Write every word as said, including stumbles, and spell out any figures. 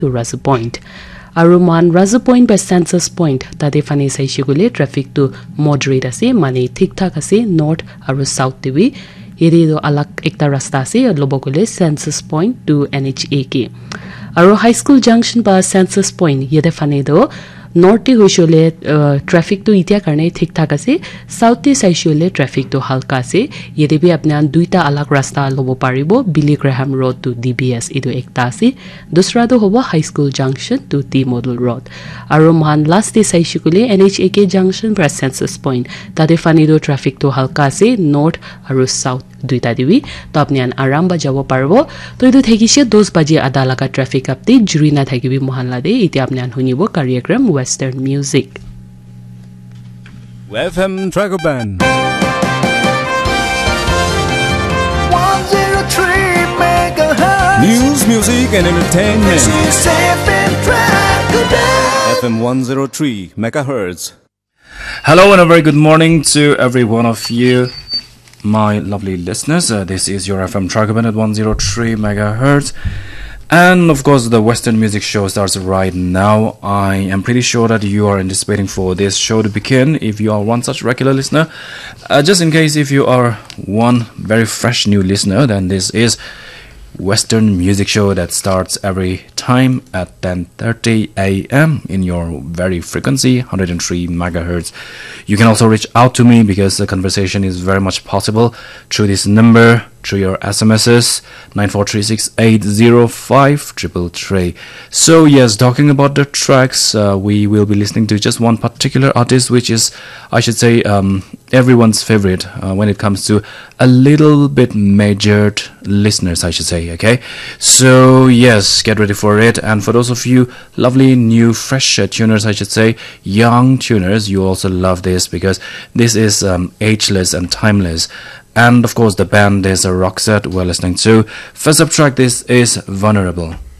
to Razu Point. Aruman Razu Point by census point tade fani sai shigule traffic to moderate ase mane thik thak ase north aru south dewi yede do alak ekta rasta ase lobokule census point to N H A K aru high school junction ba census point yede fani do north te hoishole uh, traffic to itia karne thik thak ase south te saishole traffic to halka ase yede bi apna duita alak rasta lobo paribo Billy Graham Road to D B S edu ekta ase dusra do hobo high school junction to T Model Road aru man last te saishikule N H A K junction pra census point tade fani do traffic to halka ase north aru south duita dibi to apni an aram ba jabo parbo to edu thekise ten baje ada laka traffic update juri na thakibi mohanla de iti apni an hunibo karyakram Western music. F M Dragoban. one oh three megahertz. News, music, and entertainment. This is F M Dragoban. F M one oh three megahertz. Hello and a very good morning to every one of you, my lovely listeners. Uh, this is your F M Dragoban at one oh three megahertz. And of course the Western music show starts right now. I am pretty sure that you are anticipating for this show to begin if you are one such regular listener. Uh, just in case if you are one very fresh new listener, then this is Western music show that starts every time at ten thirty a m in your very frequency one oh three megahertz. You can also reach out to me because the conversation is very much possible through this number, through your S M Ses nine four three six eight zero five triple three. So yes, talking about the tracks, uh, we will be listening to just one particular artist, which is, I should say, um, everyone's favorite uh, when it comes to a little bit majored listeners, I should say. Okay, so yes, get ready for it. And for those of you lovely new fresh uh, tuners, I should say, young tuners, you also love this because this is um, ageless and timeless. And of course the band is a Roxette we're listening to. First up track, this is Vulnerable.